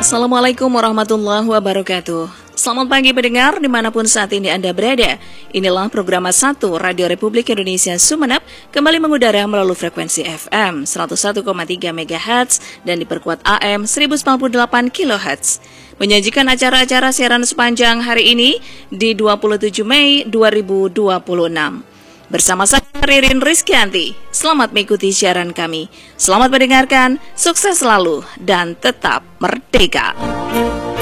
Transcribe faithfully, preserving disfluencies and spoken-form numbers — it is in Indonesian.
Assalamualaikum warahmatullahi wabarakatuh. Selamat pagi pendengar dimanapun saat ini Anda berada. Inilah program satu Radio Republik Indonesia Sumeneb kembali mengudara melalui frekuensi F M seratus satu koma tiga megahertz dan diperkuat A M seribu sembilan puluh delapan kilohertz. Menyajikan acara-acara siaran sepanjang hari ini di dua puluh tujuh Mei dua ribu dua puluh enam. Bersama saya Ririn Rizkyanti. Selamat mengikuti siaran kami. Selamat mendengarkan, sukses selalu dan tetap merdeka.